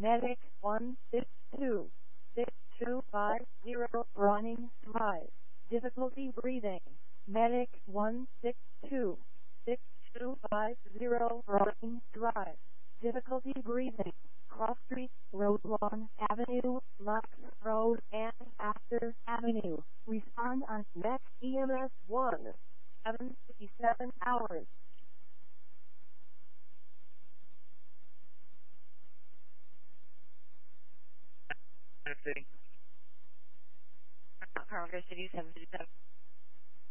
Medic 162-6250 running drive. Difficulty breathing. Medic 162-6250 running drive. Difficulty breathing. Cross Street, Road 1 Avenue, Lux Road, and Astor Avenue. Respond on next EMS 1. 7:57 hours. City. Carver City 757.